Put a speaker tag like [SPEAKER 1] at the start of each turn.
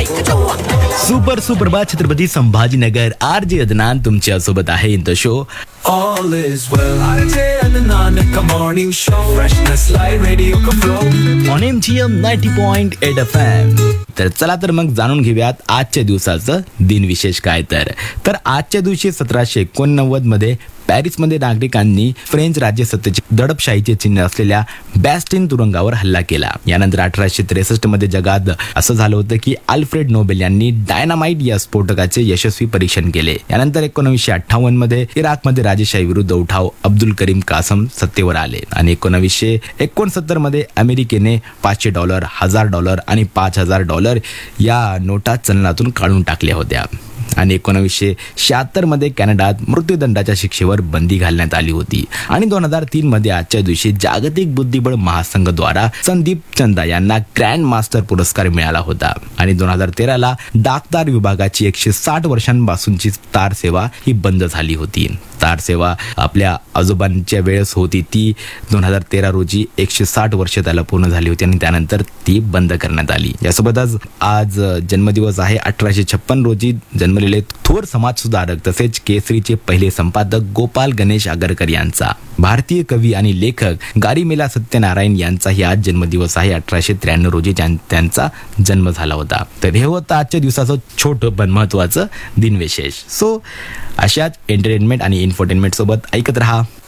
[SPEAKER 1] सुप्रभात छत्रपती संभाजीनगर. RJ अदनान तुमच्या सोबत आहे in the show.
[SPEAKER 2] All is well. RJ Adnan का morning show. Freshness like radio का flow.
[SPEAKER 1] On MGM 90.8 FM. तर चला तर मग जाणून घेऊयात आजच्या दिवसाचं दिनविशेष काय. तर आजच्या दिवशी 1789 मध्ये पॅरिसमध्ये नागरिकांनी फ्रेंच राज्यसत्तेची दडपशाहीचे चिन्ह असलेल्या बॅस्टिन तुरुंगावर हल्ला केला. यानंतर 1863 मध्ये जगात असं झालं होतं की अल्फ्रेड नोबेल यांनी डायनामाइट या स्फोटकाचे यशस्वी परीक्षण केले. यानंतर 1958 मध्ये इराकमध्ये राजेशाही विरुद्ध उठाव अब्दुल करीम कासम सत्तेवर आले आणि 1969 मध्ये अमेरिकेने $500, $1000 आणि $5000 या नोटा चलनातून काढून टाकल्या होत्या. आणि 1976 मध्ये कॅनडात मृत्यूदंडाच्या शिक्षेवर बंदी घालण्यात आली होती. आणि 2003 मध्ये आजच्या दिवशी जागतिक बुद्धिबळ महासंघद्वारा संदीप चंदा यांना ग्रँड मास्टर पुरस्कार मिळाला होता. आणि 2013 डाकदार विभागाची 160 वर्षांपासूनची तार सेवा ही बंद झाली होती. तार सेवा आपल्या आजोबांच्या वेळेस होती ती 2013 रोजी 160 वर्ष त्याला पूर्ण झाली होती आणि त्यानंतर ती बंद करण्यात आली. यासोबतच आज जन्मदिवस आहे. 1856 रोजी जन्मलेले थोर समाजसुधारक तसेच केसरीचे पहिले संपादक गोपाल गणेश आगरकर यांचा. भारतीय कवी आणि लेखक गारीमेला सत्यनारायण यांचाही आज जन्मदिवस आहे. 1893 रोजी त्यांचा जन्म झाला होता. तर हे होतं आजच्या दिवसाचं छोटं पण महत्वाचं दिनविशेष. सो अशाच एंटरटेनमेंट आणि इन्फोटेनमेंट सोबत ऐकत रहा